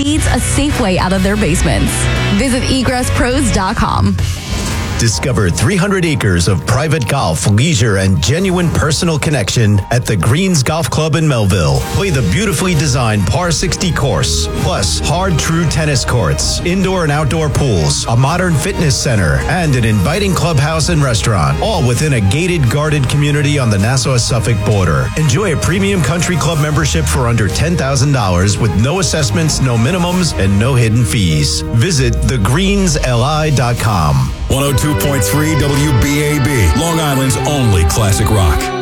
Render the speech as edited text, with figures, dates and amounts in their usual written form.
needs a safe way out of their basements. Visit egresspros.com. Discover 300 acres of private golf, leisure, and genuine personal connection at the Greens Golf Club in Melville. Play the beautifully designed par 60 course, plus hard true tennis courts, indoor and outdoor pools, a modern fitness center, and an inviting clubhouse and restaurant, all within a gated, guarded community on the Nassau-Suffolk border. Enjoy a premium country club membership for under $10,000 with no assessments, no minimums, and no hidden fees. Visit thegreensli.com. 102.3 WBAB, Long Island's only classic rock.